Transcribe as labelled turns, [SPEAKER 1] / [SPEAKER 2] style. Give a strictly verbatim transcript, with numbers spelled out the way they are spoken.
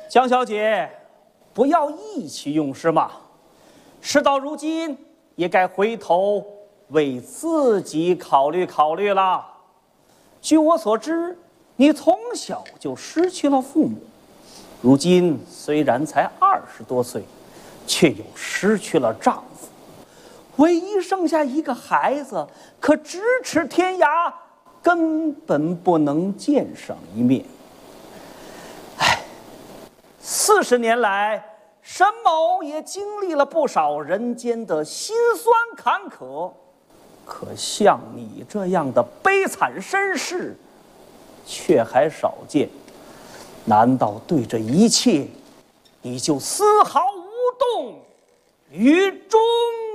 [SPEAKER 1] 江小姐，不要意气用事嘛。事到如今，也该回头为自己考虑考虑了。据我所知，你从小就失去了父母，如今虽然才二十多岁，却又失去了丈夫，唯一剩下一个孩子，可咫尺天涯，根本不能见上一面。唉，四十年来，沈某也经历了不少人间的辛酸坎坷，可像你这样的悲惨身世，却还少见。难道对这一切，你就丝毫无动于衷？